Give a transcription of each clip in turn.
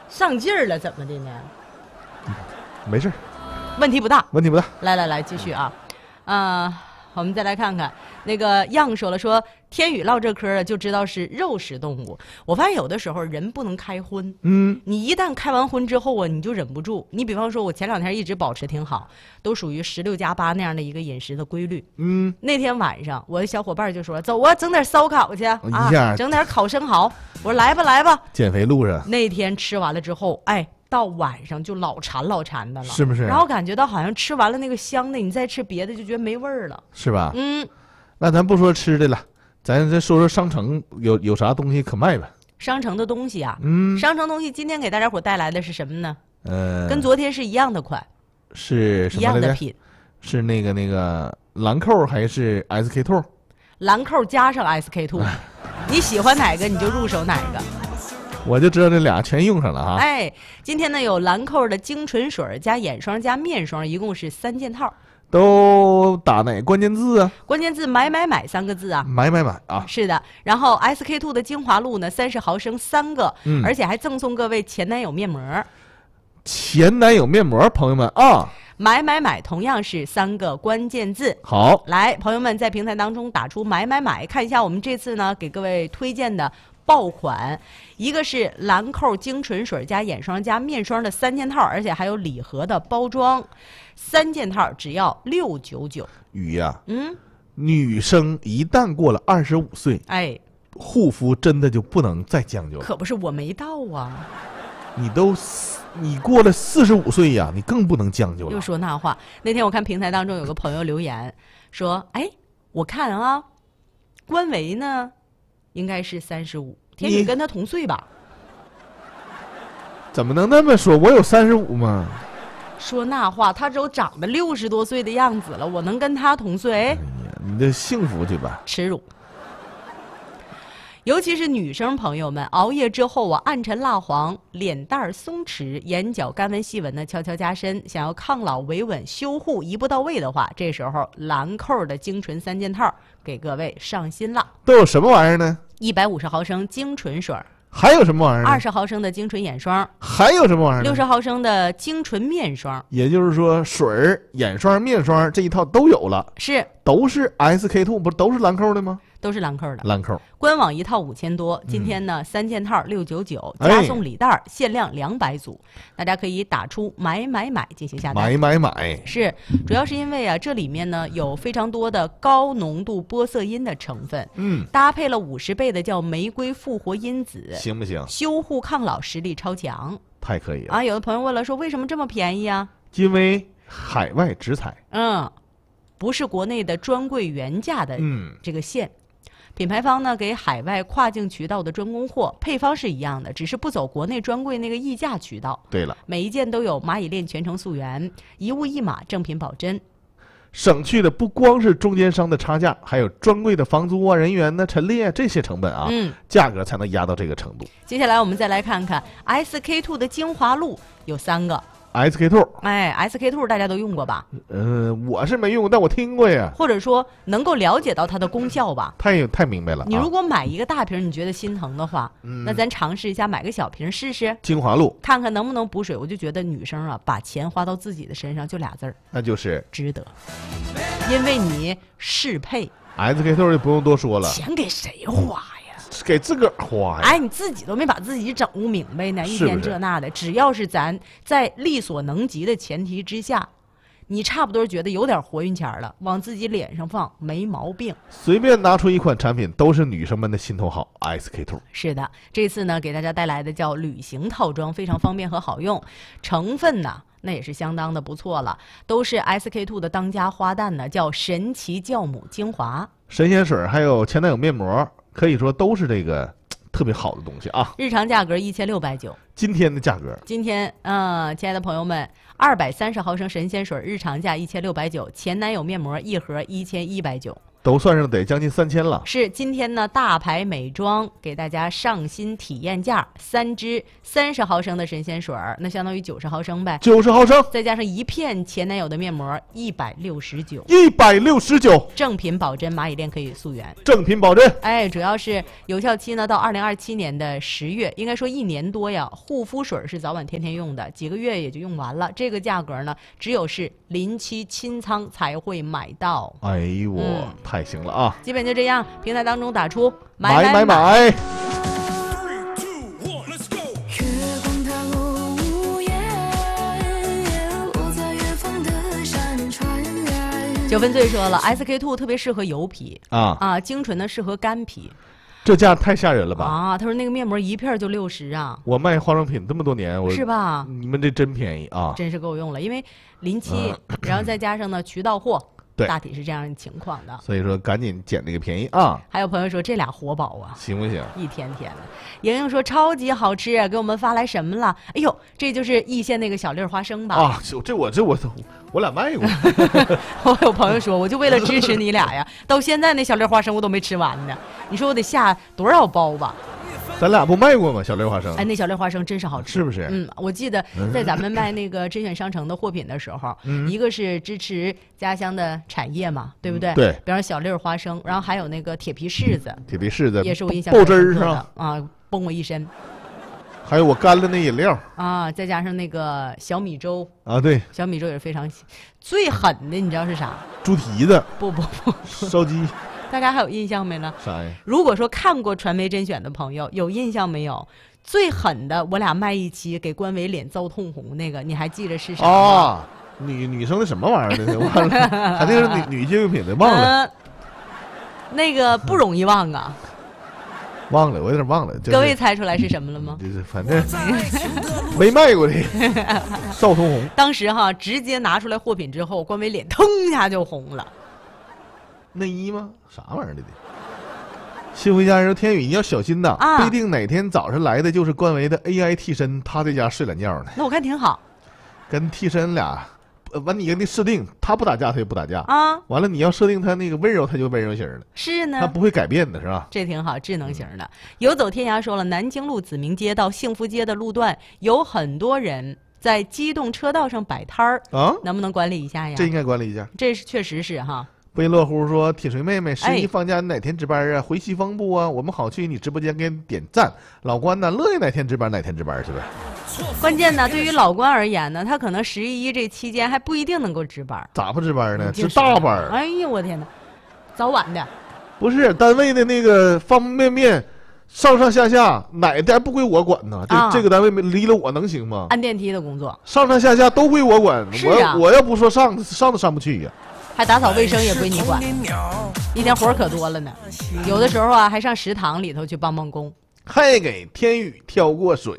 上劲儿了，怎么的呢？ 没事， 问题不大， 问题不大。 来，继续啊，我们再来看看那个样说了，说天宇唠这嗑了，就知道是肉食动物。我发现有的时候人不能开荤，你一旦开完荤之后啊，你就忍不住。你比方说，我前2天一直保持挺好，都属于16+8那样的一个饮食的规律。那天晚上我的小伙伴就说：“走啊，整点烧烤去啊，整点烤生蚝。”我说：“来吧。” 减肥路上那天吃完了之后，哎。到晚上就老馋的了， 是不是？ 然后感觉到好像吃完了那个香的，你再吃别的就觉得没味儿了， 是吧？那咱不说吃的了，咱再说说商城有啥东西可卖吧？ 商城的东西啊，商城东西今天给大家伙带来的是什么呢？跟昨天是一样的款， 是什么一样的品， 是那个兰蔻还是 SK two？ 兰蔻加上 SK two， 你喜欢哪个你就入手哪个。 我就知道这俩全用上了哈。 哎，今天呢有兰蔻的精纯水加眼霜加面霜，一共是3件套。 都打哪关键字啊？ 关键字买3个字啊。 买啊！ 是的，然后 SK two 的精华露呢，30毫升3个，而且还赠送各位前男友面膜。 前男友面膜，朋友们啊！ 买，同样是3个关键字。 好， 来，朋友们在平台当中打出买，看一下我们这次呢给各位推荐的爆款，一个是兰蔻精纯水加眼霜加面霜的3件套，而且还有礼盒的包装，3件套只要699。 雨呀，女生一旦过了25岁， 哎， 护肤真的就不能再将就了。 可不是，我没到啊。 你过了45岁呀，你更不能将就了。 又说那话。那天我看平台当中有个朋友留言说：“哎，我看啊，官维呢应该是35，天宇跟他同岁吧？” 怎么能那么说？我有35吗？ 说那话，他都长得60多岁的样子了，我能跟他同岁？哎呀， 你这幸福去吧！ 耻辱。尤其是女生朋友们，熬夜之后啊，暗沉蜡黄，脸蛋松弛，眼角干纹细纹呢悄悄加深，想要抗老维稳修护一步到位的话，这时候兰蔻的精纯3件套给各位上新了。 都有什么玩意儿呢 ？150毫升精纯水， 还有什么玩意儿 ？20毫升的精纯眼霜， 还有什么玩意儿 ？60毫升的精纯面霜。 也就是说，水儿、眼霜、面霜这一套都有了，都是 SK two， 不都是兰蔻的吗？ 都是兰蔻的， 兰蔻官网一套5000多，今天呢3件套699，加送礼袋，限量200组，大家可以打出买进行下单。 买是，主要是因为啊，这里面呢有非常多的高浓度玻色因的成分，搭配了50倍的叫玫瑰复活因子， 行不行？ 修护抗老实力超强， 太可以了啊！有的朋友问了，说为什么这么便宜啊？ 因为海外直采， 不是国内的专柜原价的这个线。品牌方呢给海外跨境渠道的专供货，配方是一样的，只是不走国内专柜那个议价渠道。 对了， 每一件都有蚂蚁链全程溯源，一物一码，正品保真。 省去的不光是中间商的差价，还有专柜的房租啊、人员呢、陈列这些成本啊，价格才能压到这个程度。 接下来我们再来看看 SK two 的精华露有3个。 SK two， SK two 大家都用过吧？ 我是没用过，但我听过呀。 或者说能够了解到它的功效吧？ 太明白了。 你如果买一个大瓶，你觉得心疼的话，那咱尝试一下买个小瓶试试。 精华露， 看看能不能补水。我就觉得女生啊，把钱花到自己的身上就俩字儿， 那就是值得。因为你适配。 SK two 就不用多说了， 钱给谁花呀？ 给自个儿花呀！ 哎，你自己都没把自己整不明白呢，一天这那的。只要是咱在力所能及的前提之下，你差不多觉得有点活运钱了，往自己脸上放没毛病。 随便拿出一款产品，都是女生们的心头好。SK two 是的，这次呢给大家带来的叫旅行套装，非常方便和好用，成分呢那也是相当的不错了，都是 SK two 的当家花旦呢，叫神奇酵母精华、 神仙水，还有前男友面膜。可以说都是这个特别好的东西啊！ 日常价格1690， 今天的价格， 今天亲爱的朋友们，230毫升神仙水日常价1690，前男友面膜一盒1190， 都算上得将近3000了。 是，今天呢，大牌美妆给大家上新体验价，3支30毫升的神仙水，那相当于90毫升呗。 90毫升， 再加上一片前男友的面膜，169。 169， 正品保真，蚂蚁链可以溯源。 正品保真。 哎，主要是有效期呢到2027年的10月，应该说1年多呀。护肤水是早晚天天用的，几个月也就用完了。这个价格呢，只有是临期清仓才会买到。 哎呦我，太行了啊！ 基本就这样，平台当中打出买。 9分醉说了 ，SK2 特别适合油皮精纯呢适合干皮。 这价太吓人了吧！ 啊，他说那个面膜一片就60啊！ 我卖化妆品这么多年， 是吧？ 你们这真便宜啊！ 真是够用了，因为临期，然后再加上呢渠道货。 对， 大体是这样的情况的， 所以说赶紧捡这个便宜啊！ 还有朋友说这俩活宝啊， 行不行？ 一天天的。莹莹说超级好吃，给我们发来什么了？哎呦，这就是易县那个小粒花生吧？ 啊，我俩卖过。 我有朋友说，我就为了支持你俩呀，到现在那小粒花生我都没吃完呢。你说我得下多少包吧？ 咱俩不卖过吗？小粒花生， 哎，那小粒花生真是好吃， 是不是？ 我记得在咱们卖那个甄选商城的货品的时候，一个是支持家乡的产业嘛，对不对？ 对。 比方小粒花生，然后还有那个铁皮柿子，也是我印象爆汁儿是吧？ 啊，崩我一身。 还有我干了那饮料啊，再加上那个小米粥啊，对， 小米粥也是非常最狠的，你知道是啥？ 猪蹄子？ 不， 烧鸡。 大家还有印象没呢？ 啥呀？ 如果说看过传媒甄选的朋友有印象没有？最狠的，我俩卖一期给官伟脸遭通红那个，你还记得是啥吗？ 啊，女生的什么玩意儿的？忘了，还那是女性用品的，忘了。 那个不容易忘啊。 忘了，我有点忘了。 各位猜出来是什么了吗？ 就是反正没卖过的，遭通红。 当时哈，直接拿出来货品之后，官伟脸腾一下就红了。 内衣吗？啥玩意儿的？幸福家人说天宇，你要小心呐，不一定哪天早上来的就是官维的 AI 替身，他在家睡懒觉呢。 那我看挺好， 跟替身俩，完你跟他设定，他不打架他就不打架啊。完了你要设定他那个温柔，他就温柔型的。 是呢， 他不会改变的是吧？ 这挺好，智能型的。游走天涯说了，南京路子明街到幸福街的路段有很多人在机动车道上摆摊儿啊，能不能管理一下呀？ 这应该管理一下， 这是确实是哈。 贝洛呼说：“铁锤妹妹，11放假哪天值班啊？回西风不啊？我们好去你直播间给你点赞。老关呢，乐意哪天值班哪天值班是吧？ 关键呢，对于老关而言呢，他可能11这期间还不一定能够值班。 咋不值班呢？值大班。 哎呀，我天哪，早晚的。 不是单位的那个方方面面，上上下下哪点不归我管呢？这个单位离了我能行吗？ 按电梯的工作， 上上下下都归我管。我要不说上都上不去呀。” 还打扫卫生也归你管，一天活可多了呢。有的时候啊，还上食堂里头去帮帮工， 还给天宇挑过水。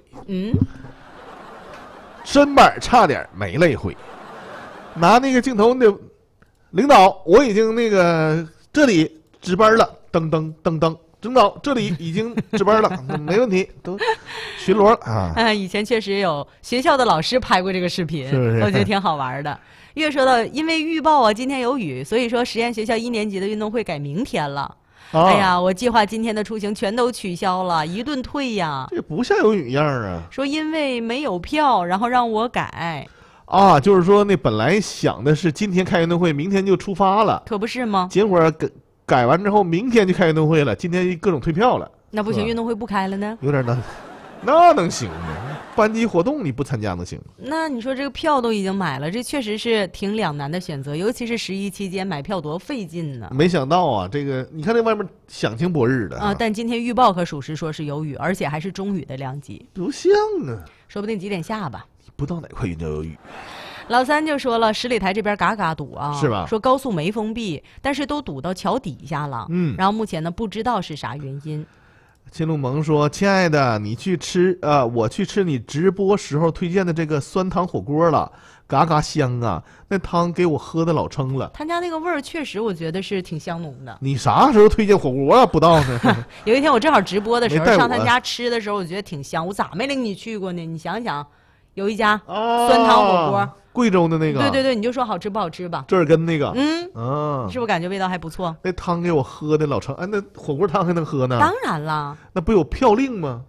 身板差点没累毁。拿那个镜头的领导，我已经那个这里值班了，噔噔噔噔，领导这里已经值班了，没问题，都巡逻啊。 以前确实有学校的老师拍过这个视频， 是不是？ 我觉得挺好玩的。越说到，因为预报啊，今天有雨，所以说实验学校1年级的运动会改明天了。哎呀，我计划今天的出行全都取消了，一顿退呀。 这不像有雨样啊！ 说因为没有票，然后让我改。 啊，就是说那本来想的是今天开运动会，明天就出发了， 可不是吗？ 结果改完之后，明天就开运动会了，今天各种退票了。 那不行，运动会不开了呢？ 有点难。那能行吗？班级活动你不参加能行？ 那你说这个票都已经买了，这确实是挺两难的选择，尤其是11期间买票多费劲呢。 没想到啊，这个你看这外面响晴博日的啊，但今天预报可属实说是有雨，而且还是中雨的量级， 不像啊， 说不定几点下吧。 不知道哪块云就有雨。 老三就说了，十里台这边嘎嘎堵啊， 是吧？ 说高速没封闭，但是都堵到桥底下了。然后目前呢不知道是啥原因。 金路萌说：“亲爱的，你去吃我去吃你直播时候推荐的这个酸汤火锅了，嘎嘎香啊！那汤给我喝的老撑了。 他家那个味儿确实，我觉得是挺香浓的。 你啥时候推荐火锅啊？不到呢。 有一天我正好直播的时候上他家吃的时候，我觉得挺香。我咋没领你去过呢？你想想， 有一家酸汤火锅， 贵州的那个。 对对对，你就说好吃不好吃吧。 这儿跟那个， 是不是感觉味道还不错？ 那汤给我喝的老成，那火锅汤还能喝呢？ 当然了， 那不有票令吗？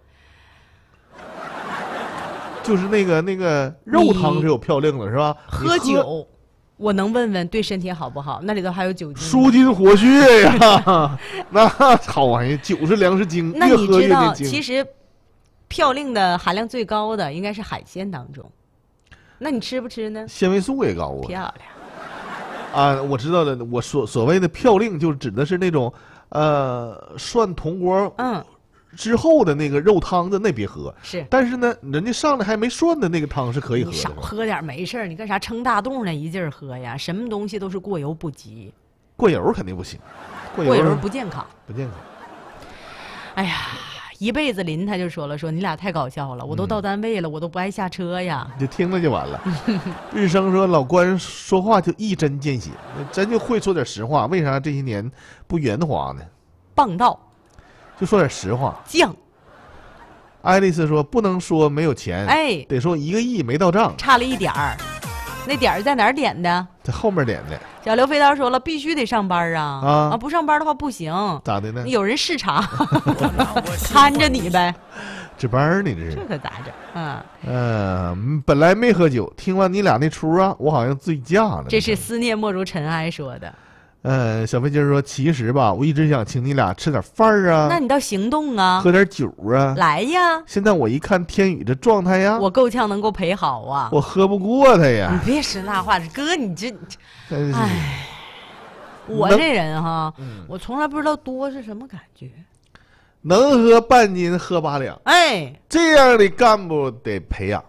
就是那个肉汤是有票令了是吧？ 喝酒，我能问问对身体好不好？那里头还有酒精， 舒筋活血呀，那好玩意，酒是粮食精， 那你知道， 精。 其实嘌呤的含量最高的应该是海鲜当中，那你吃不吃呢？ 纤维素也高啊。 漂亮啊，我知道了，我所谓的嘌呤就指的是那种涮铜锅之后的那个肉汤的那别喝。 是， 但是呢，人家上来还没涮的那个汤是可以喝的。 你少喝点没事儿，你干啥撑大肚呢？一劲儿喝呀？什么东西都是过犹不及。 过油肯定不行， 过油不健康， 不健康。 哎呀，一辈子林他就说了，说你俩太搞笑了，我都到单位了，我都不爱下车呀。 就听了就完了。日升说老关说话就一针见血，真就会说点实话，为啥这些年不圆滑呢？ 棒道。 就说点实话。 犟。 爱丽丝说不能说没有钱，得说1个亿没到账， 差了一点儿。那点儿在哪儿点的？ 在后面点的。 小刘飞刀说了，必须得上班啊！不上班的话不行。 咋的呢？ 有人视察，看着你呗。 值班呢这是。 这可咋整？本来没喝酒，听完你俩那出啊，我好像醉驾了。 这是思念莫如尘埃说的。 小飞机说，其实吧，我一直想请你俩吃点饭啊。 那你倒行动啊， 喝点酒啊。 来呀！ 现在我一看天宇这状态呀， 我够呛能够陪好啊。 我喝不过他呀。 你别说那话，哥，你这，哎，我这人哈，我从来不知道多是什么感觉。 能喝半斤喝8两，这样的干部得培养。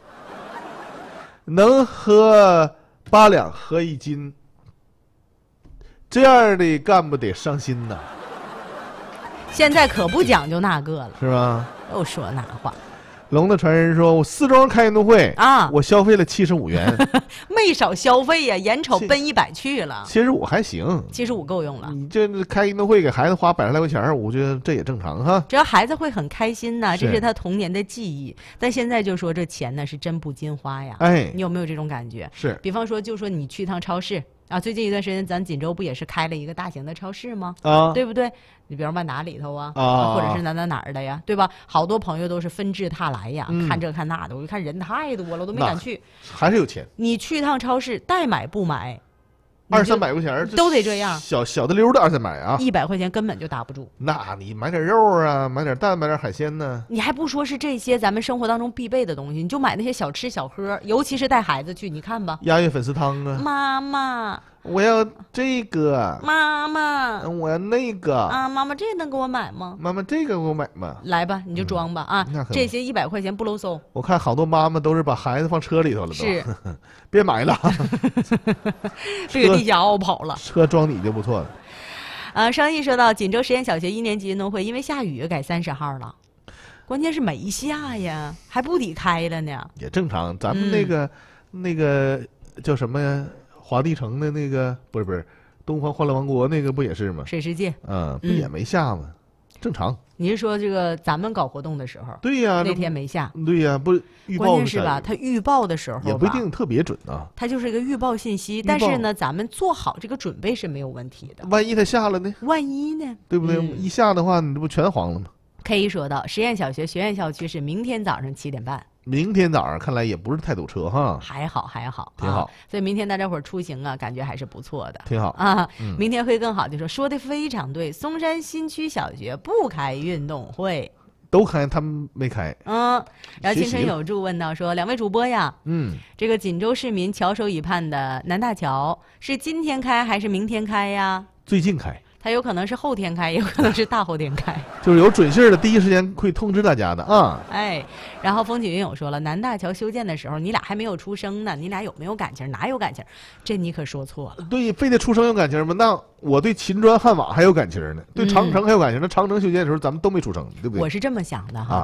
能喝8两喝1斤。这样的干部得上心呐。 现在可不讲究那个了， 是吧？ 又说那话。 龙的传人说，我4庄开运动会啊，我消费了75元， 没少消费呀，眼瞅奔100去了。 75还行 ，75够用了。 你这开运动会给孩子花100来块钱，我觉得这也正常哈。 只要孩子会很开心呐，这是他童年的记忆。但现在就说这钱呢是真不禁花呀，你有没有这种感觉？ 是。 比方说，就说你去一趟超市。啊，最近一段时间，咱锦州不也是开了一个大型的超市吗？对不对？你比如万达里头啊，或者是哪儿的呀，对吧？好多朋友都是纷至沓来呀，看这看那的，我就看人太多了，我都没敢去。 还是有钱。 你去趟超市，代买不买 ，200、300块钱都得这样。 小的溜的200、300啊 ，100块钱根本就打不住。 那你买点肉啊，买点蛋，买点海鲜呢。 你还不说是这些咱们生活当中必备的东西，你就买那些小吃小喝，尤其是带孩子去，你看吧。 鸭血粉丝汤啊。 妈妈。 我要这个， 妈妈， 我要那个啊！妈妈，这能给我买吗？ 妈妈，这个给我买吗？ 来吧，你就装吧啊！这些100块钱不搂搜。 我看好多妈妈都是把孩子放车里头了，都是， 别买了， 这个地下凹跑了， 车装底就不错了。 上一说到锦州实验小学1年级运动会，因为下雨改30号了，关键是没下呀，还不抵开了呢。 也正常，咱们那个叫什么呀？华帝城的那个不是东方欢乐王国那个不也是吗？ 水世界， 不也没下吗？正常。 你是说这个咱们搞活动的时候？ 对呀， 那天没下。 对呀，不预报。 关键是吧，它预报的时候也不一定特别准啊。 它就是一个预报信息，但是呢，咱们做好这个准备是没有问题的。 万一它下了呢？ 万一呢？ 对不对？一下的话，你这不全黄了吗 ？K 说到，实验小学学院校区是明天早上7点半。 明天早上看来也不是太堵车哈， 还好， 挺好。 所以明天大家伙出行啊，感觉还是不错的， 挺好啊。明天会更好，就说的非常对。松山新区小学不开运动会， 都开，他们没开。 然后青春有助问到说，2位主播呀，这个锦州市民翘首以盼的南大桥是今天开还是明天开呀？ 最近开。 它有可能是后天开，也有可能是大后天开， 就是有准信的，第一时间会通知大家的啊。 然后风起云涌说了，南大桥修建的时候，你俩还没有出生呢，你俩有没有感情？哪有感情？这你可说错了。 对，非得出生有感情吗？那我对秦砖汉瓦还有感情呢，对长城还有感情。那长城修建的时候，咱们都没出生，对不对？ 我是这么想的哈。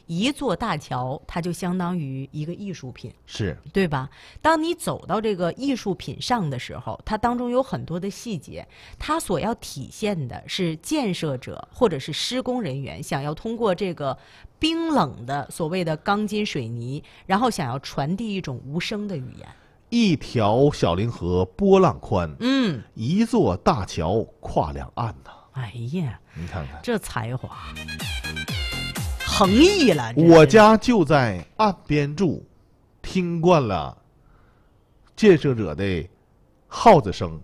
一座大桥它就相当于一个艺术品， 是对吧？当你走到这个艺术品上的时候，它当中有很多的细节，它所要体现的是建设者或者是施工人员想要通过这个冰冷的所谓的钢筋水泥，然后想要传递一种无声的语言。 一条小凌河波浪宽，一座大桥跨两岸呐。 哎呀， 你看看这才华，横溢了。 我家就在岸边住，听惯了建设者的号子声，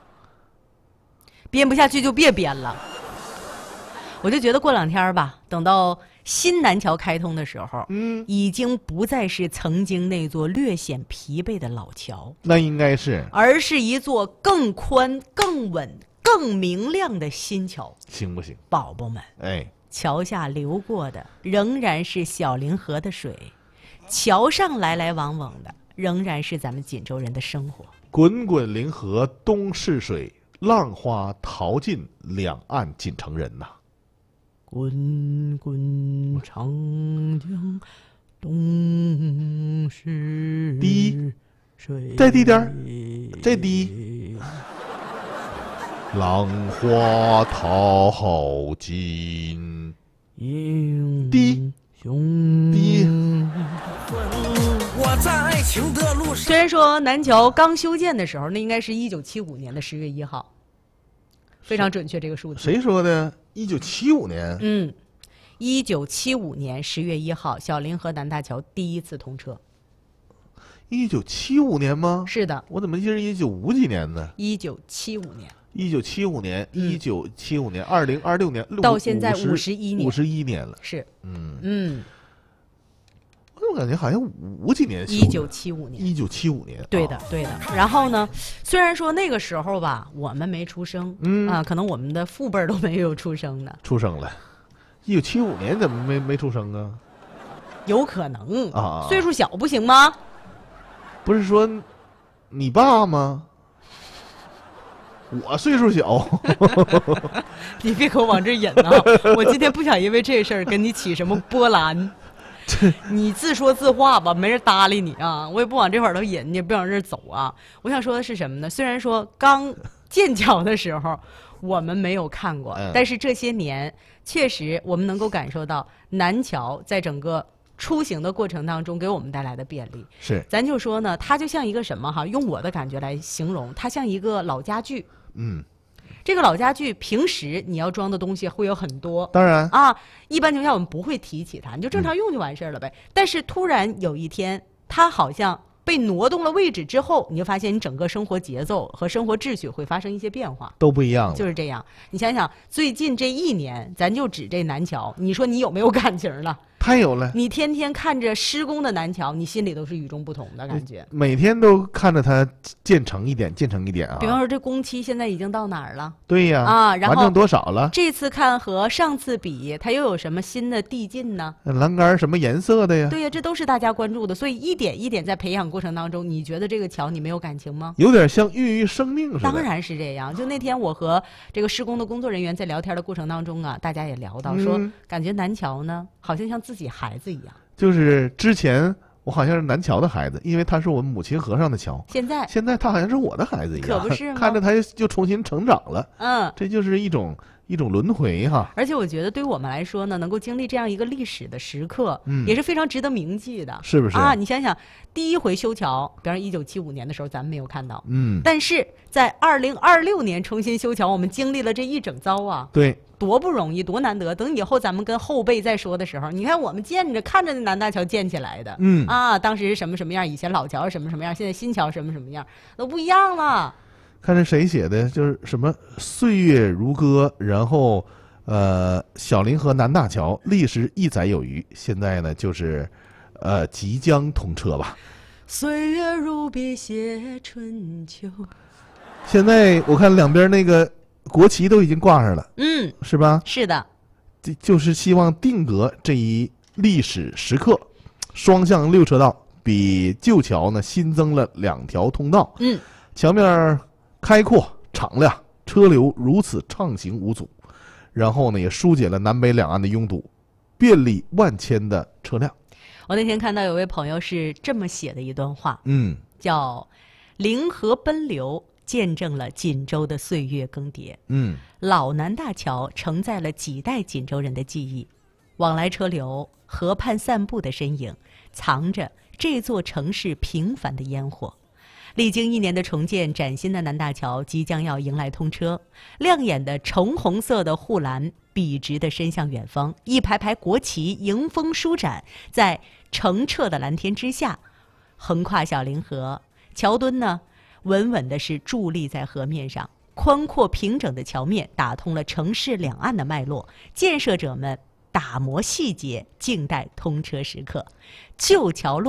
编不下去就别编了。我就觉得过两天吧，等到新南桥开通的时候，已经不再是曾经那座略显疲惫的老桥， 那应该是， 而是一座更宽、更稳、更明亮的新桥。 行不行？ 宝宝们， 哎， 桥下流过的仍然是小凌河的水，桥上来来往往的仍然是咱们锦州人的生活。 滚滚凌河东逝水，浪花淘尽两岸锦城人呐。 滚滚长江东逝水， 再低点儿，再低。浪花淘尽，低低。 我在爱情的路上。 虽然说南桥刚修建的时候，那应该是1975年的10月1号，非常准确这个数字。 谁说的？1975年。 1975年10月1号，小凌河南大桥第一次通车。 1975年吗？ 是的。 我怎么记得1950几年呢 ？1975年。 1975年，1975年，2026年， 到现在51年 ，51年了。 是。 我怎么感觉好像50几年 ？1975年。 1975年。 对的，对的。然后呢，虽然说那个时候吧，我们没出生，可能我们的父辈都没有出生呢。 出生了。1975年怎么没出生啊？ 有可能啊， 岁数小不行吗？ 不是说你爸吗？我岁数小。 你别给我往这引啊！我今天不想因为这事儿跟你起什么波澜。你自说自话吧，没人搭理你啊！我也不往这块儿头引，你也不往这儿走啊！我想说的是什么呢？虽然说刚建桥的时候我们没有看过，但是这些年确实我们能够感受到南桥在整个出行的过程当中给我们带来的便利。 是， 咱就说呢，它就像一个什么哈？用我的感觉来形容，它像一个老家具。这个老家具平时你要装的东西会有很多， 当然啊，一般情况下我们不会提起它，你就正常用就完事儿了呗。但是突然有一天，它好像被挪动了位置之后，你就发现你整个生活节奏和生活秩序会发生一些变化， 都不一样了。 就是这样。你想想，最近这1年，咱就指这南桥，你说你有没有感情了？ 太有了！ 你天天看着施工的南桥，你心里都是与众不同的感觉。 每天都看着它建成一点，建成一点啊。 比方说，这工期现在已经到哪儿了？ 对呀， 啊，然后完成多少了？ 这次看和上次比，它又有什么新的递进呢？ 栏杆什么颜色的呀？ 对呀，这都是大家关注的。所以一点一点在培养过程当中，你觉得这个桥你没有感情吗？ 有点像孕育生命似的。 当然是这样。就那天我和这个施工的工作人员在聊天的过程当中啊，大家也聊到说，感觉南桥呢，好像自己孩子一样。 就是之前我好像是南桥的孩子，因为他是我们母亲河上的桥。 现在他好像是我的孩子一样， 可不是吗？ 看着他就重新成长了。这就是一种轮回哈。 而且我觉得对于我们来说呢，能够经历这样一个历史的时刻，也是非常值得铭记的， 是不是啊？你想想，第一回修桥，比方说1975年的时候，咱们没有看到，但是在2026年重新修桥，我们经历了这一整遭啊。 对。 多不容易，多难得！等以后咱们跟后辈再说的时候，你看我们看着那南大桥建起来的，当时是什么什么样，以前老桥什么什么样，现在新桥什么什么样，都不一样了。 看这谁写的，就是什么岁月如歌，然后小凌河南大桥历时1载有余，现在呢就是即将通车吧。 岁月如笔写春秋。 现在我看两边那个国旗都已经挂上了，是吧？ 是的， 就是希望定格这一历史时刻。双向6车道比旧桥呢新增了2条通道，桥面开阔敞亮，车流如此畅行无阻，然后呢也疏解了南北两岸的拥堵， 便利万千的车辆。 我那天看到有位朋友是这么写的一段话，叫“凌河奔流，见证了锦州的岁月更迭。老南大桥承载了几代锦州人的记忆，往来车流，河畔散步的身影，藏着这座城市平凡的烟火。历经1年的重建，崭新的南大桥即将要迎来通车，亮眼的橙红色的护栏笔直地伸向远方，一排排国旗迎风舒展，在澄澈的蓝天之下，横跨小凌河。桥墩呢，稳稳的是伫立在河面上，宽阔平整的桥面打通了城市两岸的脉络，建设者们打磨细节，静待通车时刻。旧桥落